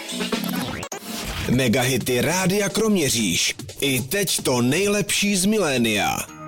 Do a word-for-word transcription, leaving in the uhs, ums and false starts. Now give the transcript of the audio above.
Megahity Rádia Kroměříž. I teď to nejlepší z milénia.